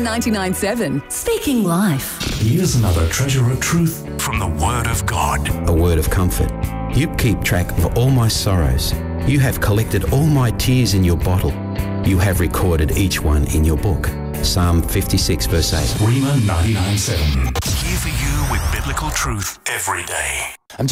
99.7, speaking life. Here's another treasure of truth from the Word of God. A word of comfort. You keep track of all my sorrows. You have collected all my tears in your bottle. You have recorded each one in your book. Psalm 56 verse 8. Rhema 99.7. Here for you with biblical truth every day.